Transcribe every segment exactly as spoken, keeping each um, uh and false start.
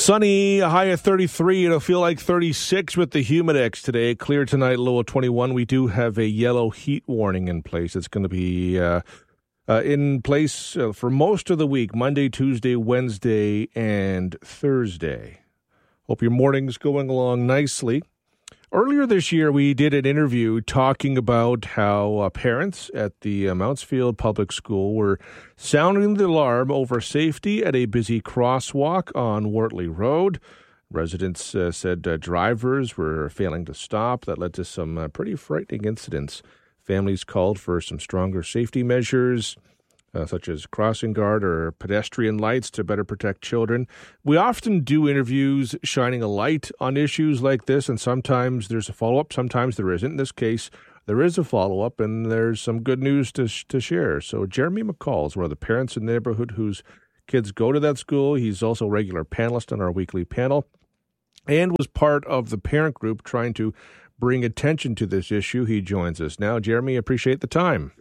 Sunny, a high of thirty-three. It'll feel like thirty-six with the Humidex today. Clear tonight, low of twenty-one. We do have a yellow heat warning in place. It's going to be uh, uh, in place uh, for most of the week, Monday, Tuesday, Wednesday, and Thursday. Hope your morning's going along nicely. Earlier this year, we did an interview talking about how uh, parents at the uh, Mountsfield Public School were sounding the alarm over safety at a busy crosswalk on Wortley Road. Residents uh, said uh, drivers were failing to stop. That led to some uh, pretty frightening incidents. Families called for some stronger safety measures, Uh, such as crossing guard or pedestrian lights to better protect children. We often do interviews shining a light on issues like this, and sometimes there's a follow-up, sometimes there isn't. In this case, there is a follow-up, and there's some good news to sh- to share. So Jeremy McCall is one of the parents in the neighborhood whose kids go to that school. He's also a regular panelist on our weekly panel and was part of the parent group trying to bring attention to this issue. He joins us now. Jeremy, appreciate the time.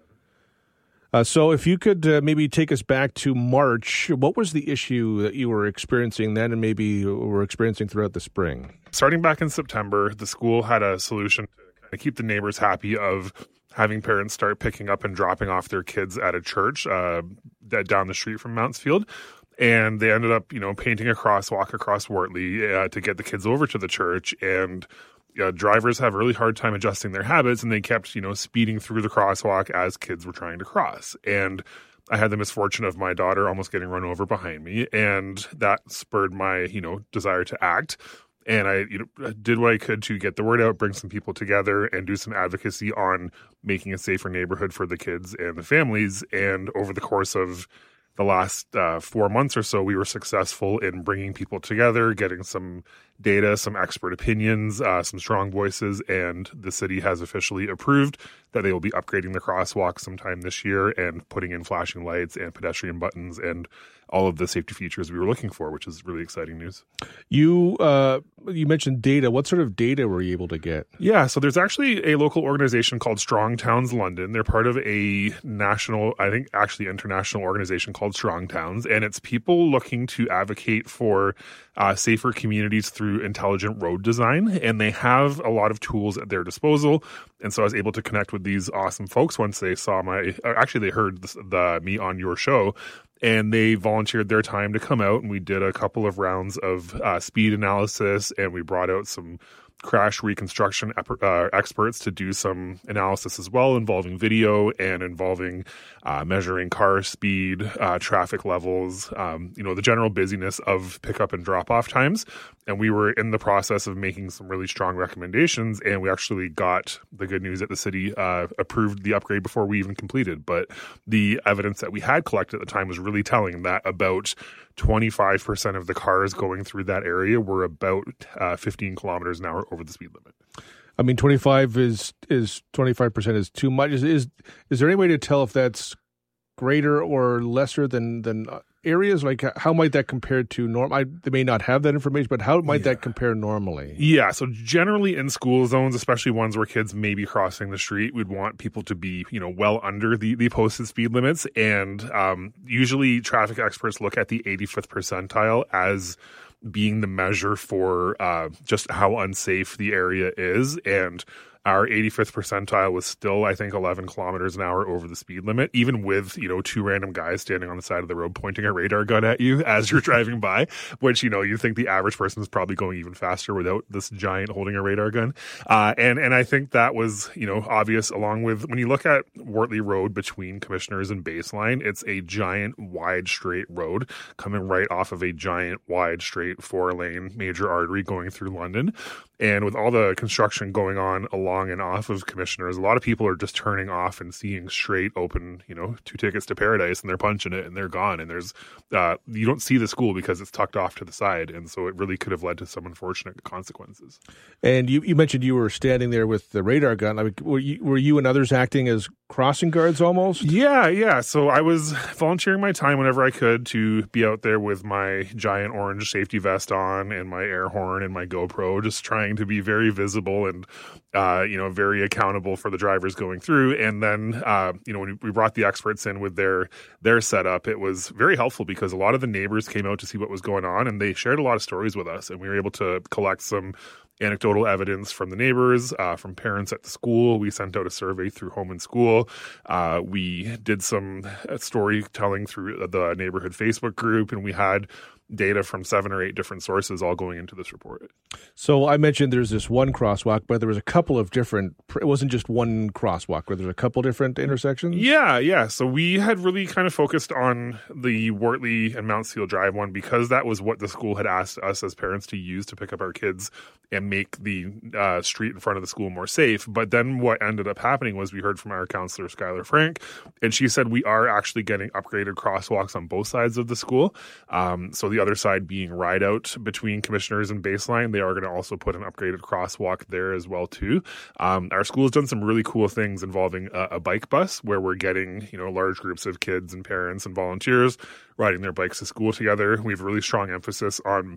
Uh, so if you could uh, maybe take us back to March, what was the issue that you were experiencing then and maybe were experiencing throughout the spring? Starting back in September, the school had a solution to kind of keep the neighbors happy of having parents start picking up and dropping off their kids at a church uh, down the street from Mountsfield. And they ended up, you know, painting a crosswalk across Wortley uh, to get the kids over to the church. And Uh, drivers have a really hard time adjusting their habits, and they kept, you know, speeding through the crosswalk as kids were trying to cross. And I had the misfortune of my daughter almost getting run over behind me, and that spurred my, you know, desire to act. And I you know, did what I could to get the word out, bring some people together, and do some advocacy on making a safer neighborhood for the kids and the families. And over the course of the last uh, four months or so, we were successful in bringing people together, getting some data, some expert opinions, uh, some strong voices, and the city has officially approved that they will be upgrading the crosswalk sometime this year and putting in flashing lights and pedestrian buttons and all of the safety features we were looking for, which is really exciting news. You uh, you mentioned data. What sort of data were you able to get? Yeah, so there's actually a local organization called Strong Towns London. They're part of a national, I think actually international organization called Strong Towns, and it's people looking to advocate for uh, safer communities through intelligent road design, and they have a lot of tools at their disposal. And so I was able to connect with these awesome folks once they saw my, actually they heard the, the me on your show, and they volunteered their time to come out, and we did a couple of rounds of uh, speed analysis, and we brought out some crash reconstruction uh, experts to do some analysis as well, involving video and involving uh, measuring car speed, uh, traffic levels, um, you know, the general busyness of pickup and drop-off times. And we were in the process of making some really strong recommendations, and we actually got the good news that the city uh, approved the upgrade before we even completed. But the evidence that we had collected at the time was really telling that about twenty-five percent of the cars going through that area were about uh, fifteen kilometers an hour over the speed limit. I mean, twenty-five is is twenty-five percent is too much. Is, is is there any way to tell if that's greater or lesser than than areas? Like, how might that compare to norm? I, they may not have that information, but how might yeah. that compare normally? Yeah, so generally in school zones, especially ones where kids may be crossing the street, we'd want people to be, you know, well under the, the posted speed limits. And um, usually traffic experts look at the eighty-fifth percentile as being the measure for uh, just how unsafe the area is. And our eighty-fifth percentile was still, I think, eleven kilometers an hour over the speed limit, even with, you know, two random guys standing on the side of the road pointing a radar gun at you as you're driving by, which, you know, you think the average person is probably going even faster without this giant holding a radar gun. Uh, and, and I think that was, you know, obvious along with when you look at Wortley Road between Commissioners and Baseline, it's a giant wide straight road coming right off of a giant wide straight four lane major artery going through London. And with all the construction going on along and off of Commissioners, a lot of people are just turning off and seeing straight open, you know, two tickets to paradise, and they're punching it and they're gone. And there's, uh, you don't see the school because it's tucked off to the side. And so it really could have led to some unfortunate consequences. And you, you mentioned you were standing there with the radar gun. I mean, were you, were you and others acting as crossing guards almost? Yeah, yeah. So I was volunteering my time whenever I could to be out there with my giant orange safety vest on and my air horn and my GoPro, just trying to be very visible and, uh, you know, very accountable for the drivers going through. And then, uh, you know, when we brought the experts in with their their setup, it was very helpful because a lot of the neighbors came out to see what was going on, and they shared a lot of stories with us, and we were able to collect some anecdotal evidence from the neighbors, uh, from parents at the school. We sent out a survey through Home and School. Uh, we did some storytelling through the neighborhood Facebook group, and we had data from seven or eight different sources all going into this report. So I mentioned there's this one crosswalk, but there was a couple of different, it wasn't just one crosswalk, where there's a couple different intersections? Yeah, yeah. So we had really kind of focused on the Wortley and Mount Seal Drive one because that was what the school had asked us as parents to use to pick up our kids and make the uh, street in front of the school more safe. But then what ended up happening was we heard from our counselor, Skylar Frank, and she said we are actually getting upgraded crosswalks on both sides of the school. Um, so the other side being ride out between Commissioners and Baseline, they are going to also put an upgraded crosswalk there as well too. Um, our school has done some really cool things involving a, a bike bus where we're getting, you know, large groups of kids and parents and volunteers riding their bikes to school together. We have a really strong emphasis on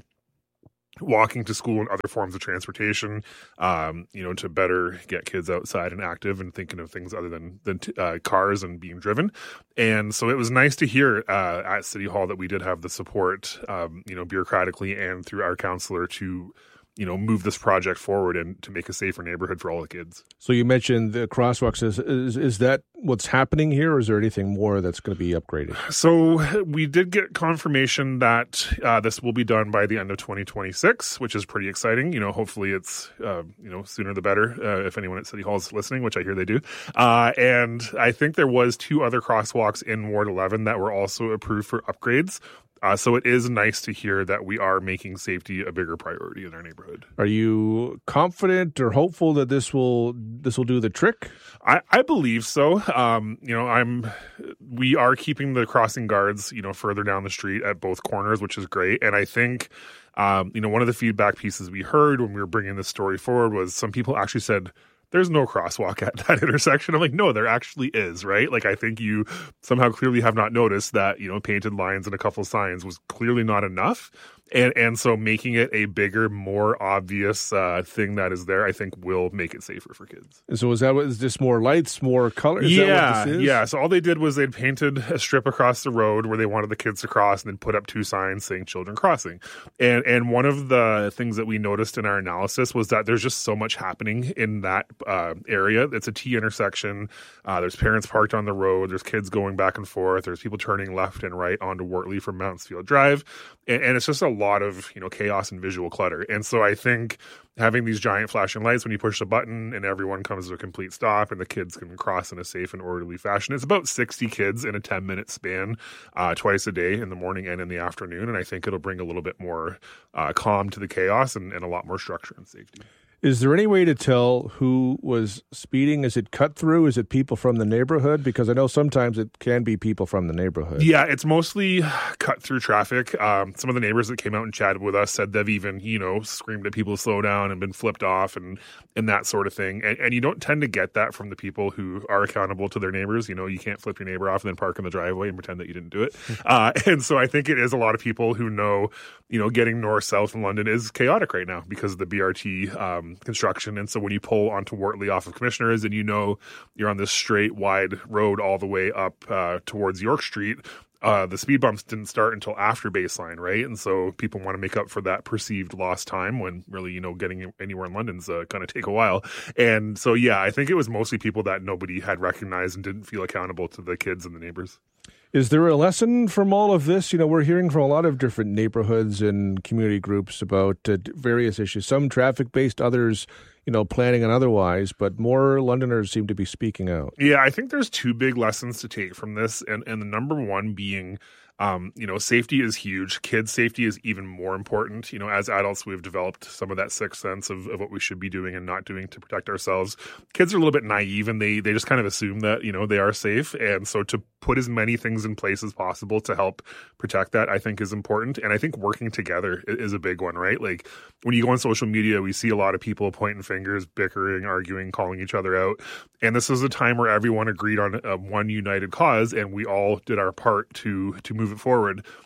walking to school and other forms of transportation, um, you know, to better get kids outside and active and thinking of things other than, than uh, cars and being driven. And so it was nice to hear uh, at City Hall that we did have the support, um, you know, bureaucratically and through our counselor to, you know, move this project forward and to make a safer neighborhood for all the kids. So you mentioned the crosswalks. Is, is, is that what's happening here, or is there anything more that's going to be upgraded? So we did get confirmation that uh, this will be done by the end of twenty twenty-six, which is pretty exciting. You know, hopefully it's, uh, you know, sooner the better uh, if anyone at City Hall is listening, which I hear they do. Uh, and I think there was two other crosswalks in Ward eleven that were also approved for upgrades. Uh, so it is nice to hear that we are making safety a bigger priority in our neighborhood. Are you confident or hopeful that this will this will do the trick? I, I believe so. Um, you know, I'm. We are keeping the crossing guards, you know, further down the street at both corners, which is great. And I think, um, you know, one of the feedback pieces we heard when we were bringing this story forward was some people actually said, there's no crosswalk at that intersection. I'm like, no, there actually is, right? Like, I think you somehow clearly have not noticed that, you know, painted lines and a couple signs was clearly not enough. And and so making it a bigger, more obvious uh, thing that is there, I think will make it safer for kids. So is that what, is this more lights, more color? Is yeah, that what this is? yeah. So all they did was they'd painted a strip across the road where they wanted the kids to cross and then put up two signs saying children crossing. And and one of the things that we noticed in our analysis was that there's just so much happening in that uh, area. It's a T intersection. Uh, there's parents parked on the road. There's kids going back and forth. There's people turning left and right onto Wortley from Mountsfield Drive. And, and it's just a lot of, you know, chaos and visual clutter. And so I think having these giant flashing lights when you push the button and everyone comes to a complete stop and the kids can cross in a safe and orderly fashion. It's about sixty kids in a ten minute span uh, twice a day in the morning and in the afternoon. And I think it'll bring a little bit more uh, calm to the chaos and, and a lot more structure and safety. Is there any way to tell who was speeding? Is it cut through? Is it people from the neighborhood? Because I know sometimes it can be people from the neighborhood. Yeah, it's mostly cut through traffic. Um, some of the neighbors that came out and chatted with us said they've even, you know, screamed at people to slow down and been flipped off and, and that sort of thing. And, and you don't tend to get that from the people who are accountable to their neighbors. You know, you can't flip your neighbor off and then park in the driveway and pretend that you didn't do it. uh, and so I think it is a lot of people who know, you know, getting north-south in London is chaotic right now because of the B R T um, construction. And so when you pull onto Wortley off of Commissioners and you know you're on this straight, wide road all the way up uh, towards York Street, uh, the speed bumps didn't start until after Baseline, right? And so people want to make up for that perceived lost time when really, you know, getting anywhere in London's uh, going to take a while. And so, yeah, I think it was mostly people that nobody had recognized and didn't feel accountable to the kids and the neighbors. Is there a lesson from all of this? You know, we're hearing from a lot of different neighborhoods and community groups about uh, various issues, some traffic-based, others, you know, planning and otherwise, but more Londoners seem to be speaking out. Yeah, I think there's two big lessons to take from this, and, and the number one being Um, you know, safety is huge. Kids' safety is even more important. You know, as adults, we've developed some of that sixth sense of, of what we should be doing and not doing to protect ourselves. Kids are a little bit naive and they, they just kind of assume that, you know, they are safe. And so to put as many things in place as possible to help protect that, I think is important. And I think working together is a big one, right? Like when you go on social media, we see a lot of people pointing fingers, bickering, arguing, calling each other out. And this is a time where everyone agreed on uh, one united cause and we all did our part to, to move it forward.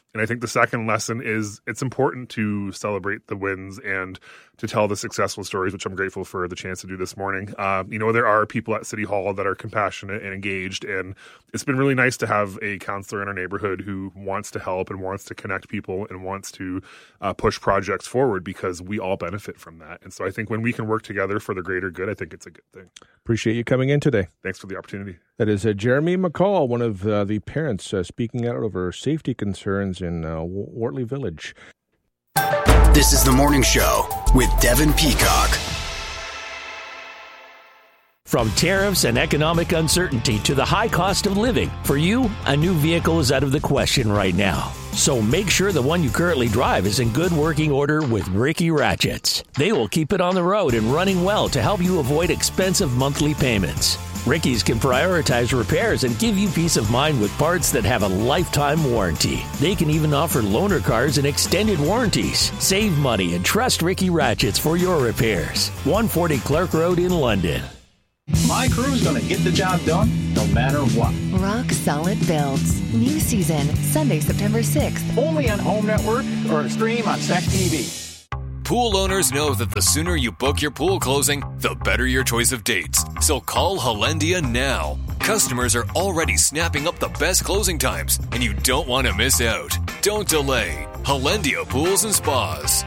And I think the second lesson is it's important to celebrate the wins and to tell the successful stories, which I'm grateful for the chance to do this morning. Uh, you know, there are people at City Hall that are compassionate and engaged, and it's been really nice to have a counselor in our neighborhood who wants to help and wants to connect people and wants to uh, push projects forward, because we all benefit from that. And so I think when we can work together for the greater good, I think it's a good thing. Appreciate you coming in today. Thanks for the opportunity. That is uh, Jeremy McCall, one of uh, the parents uh, speaking out over safety concerns in uh, Wortley Village. This is The Morning Show with Devin Peacock. From tariffs and economic uncertainty to the high cost of living, for you, a new vehicle is out of the question right now. So make sure the one you currently drive is in good working order with Ricky Ratchets. They will keep it on the road and running well to help you avoid expensive monthly payments. Ricky's can prioritize repairs and give you peace of mind with parts that have a lifetime warranty. They can even offer loaner cars and extended warranties. Save money and trust Ricky Ratchets for your repairs. one forty Clark Road in London. My crew's gonna get the job done no matter what. Rock Solid Builds. New season, Sunday, September sixth. Only on Home Network or stream on S E C T V. Pool owners know that the sooner you book your pool closing, the better your choice of dates. So call Hollandia now. Customers are already snapping up the best closing times, and you don't want to miss out. Don't delay. Hollandia Pools and Spas.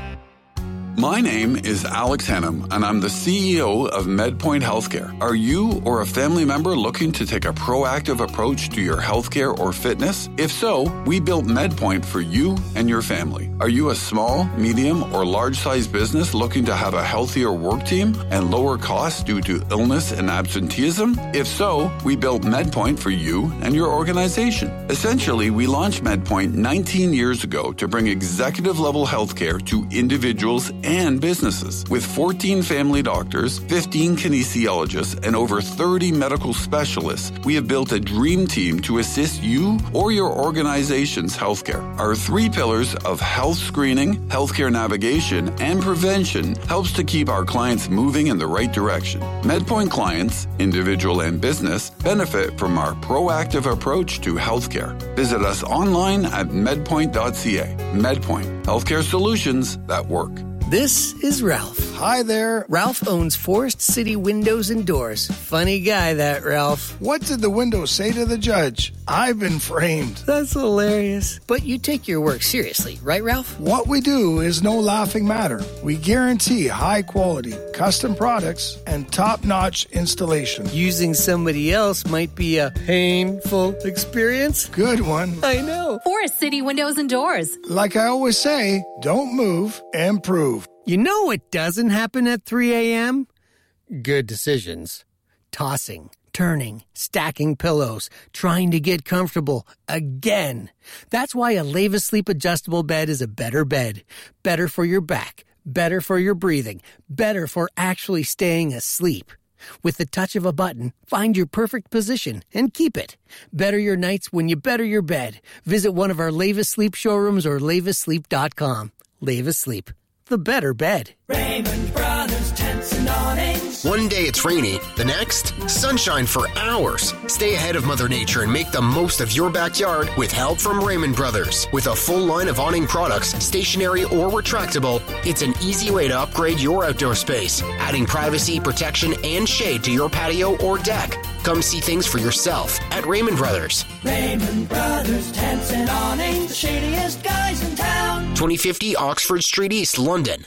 My name is Alex Hennum, and I'm the C E O of MedPoint Healthcare. Are you or a family member looking to take a proactive approach to your healthcare or fitness? If so, we built MedPoint for you and your family. Are you a small, medium, or large-sized business looking to have a healthier work team and lower costs due to illness and absenteeism? If so, we built MedPoint for you and your organization. Essentially, we launched MedPoint nineteen years ago to bring executive-level healthcare to individuals and businesses. With fourteen family doctors, fifteen kinesiologists, and over thirty medical specialists, we have built a dream team to assist you or your organization's healthcare. Our three pillars of health screening, healthcare navigation, and prevention helps to keep our clients moving in the right direction. MedPoint clients, individual and business, benefit from our proactive approach to healthcare. Visit us online at medpoint dot c a. MedPoint, healthcare solutions that work. This is Ralph. Hi there. Ralph owns Forest City Windows and Doors. Funny guy, that Ralph. What did the window say to the judge? I've been framed. That's hilarious. But you take your work seriously, right, Ralph? What we do is no laughing matter. We guarantee high quality, custom products, and top-notch installation. Using somebody else might be a painful experience. Good one. I know. Forest City Windows and Doors. Like I always say, don't move, improve. You know what doesn't happen at three a.m.? Good decisions. Tossing, turning, stacking pillows, trying to get comfortable again. That's why a Leva Sleep adjustable bed is a better bed. Better for your back, better for your breathing, better for actually staying asleep. With the touch of a button, find your perfect position and keep it. Better your nights when you better your bed. Visit one of our Leva Sleep showrooms or leva sleep dot com. Leva Sleep, the better bed. Raymond Brothers Tents and Awnings. One day it's rainy, the next, sunshine for hours. Stay ahead of Mother Nature and make the most of your backyard with help from Raymond Brothers. With a full line of awning products, stationary or retractable, it's an easy way to upgrade your outdoor space, adding privacy, protection, and shade to your patio or deck. Come see things for yourself at Raymond Brothers. Raymond Brothers Tents and Awnings, the shadiest guys in town. twenty fifty Oxford Street East, London.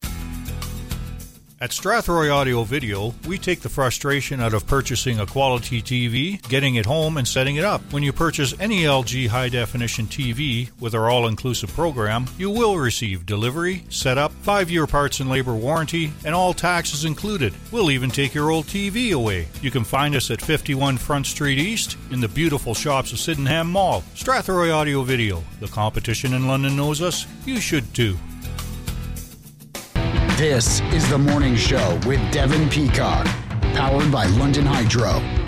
At Strathroy Audio Video, we take the frustration out of purchasing a quality T V, getting it home, and setting it up. When you purchase any L G high-definition T V with our all-inclusive program, you will receive delivery, setup, five-year parts and labor warranty, and all taxes included. We'll even take your old T V away. You can find us at fifty-one Front Street East in the beautiful shops of Sydenham Mall. Strathroy Audio Video. The competition in London knows us. You should too. This is The Morning Show with Devin Peacock, powered by London Hydro.